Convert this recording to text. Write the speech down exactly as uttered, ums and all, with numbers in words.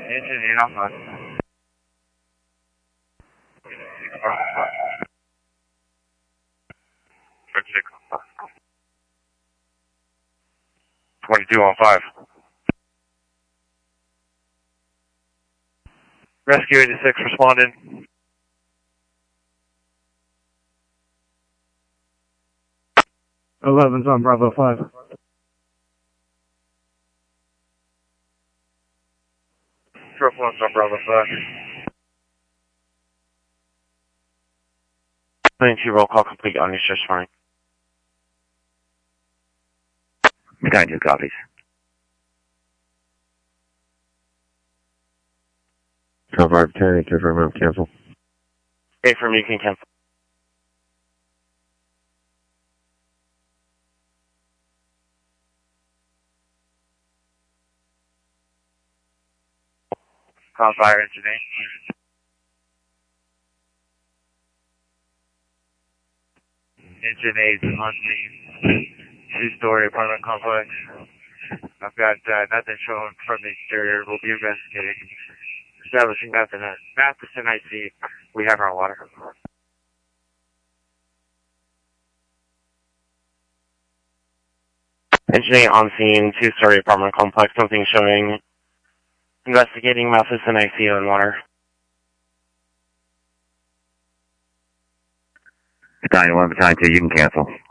Engine eight on five. twenty-two on five. Rescue eighty-six responding. eleven's on Bravo five. Triple one's on Bravo five. twenty-two roll call complete on your search fine. twenty-two copies. Cover ten, confirm cancel. Okay, from you can cancel. Call fire engine eight. Engine eight on the two-story apartment complex. I've got uh, nothing showing from the exterior. We'll be investigating. Establishing Matheson, Matheson I C. We have our water. Engine eight on scene, two-story apartment complex. Something showing. Investigating Matheson I C on water. Battalion one, Battalion two, you can cancel.